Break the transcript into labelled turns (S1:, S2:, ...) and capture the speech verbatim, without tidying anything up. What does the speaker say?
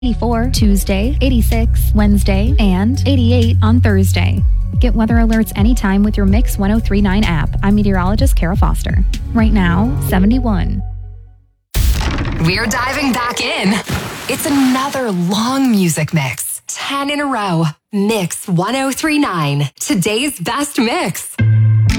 S1: eighty-four Tuesday, eighty-six Wednesday, and eighty-eight on Thursday. Get weather alerts anytime with your Mix ten thirty-nine app. I'm meteorologist Kara Foster. Right now, seventy-one.
S2: We're diving back in. It's another long music mix. ten in a row. Mix ten thirty-nine. Today's best mix.